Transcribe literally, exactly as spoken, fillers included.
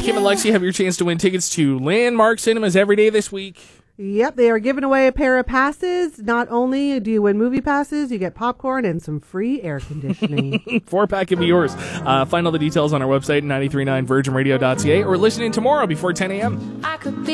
Kim and Lexi have your chance to win tickets to Landmark Cinemas every day this week. Yep, they are giving away a pair of passes. Not only do you win movie passes, you get popcorn and some free air conditioning. Four pack can be yours. Uh, find all the details on our website, nine three nine virgin radio dot c a, or listen in tomorrow before ten a.m. I could be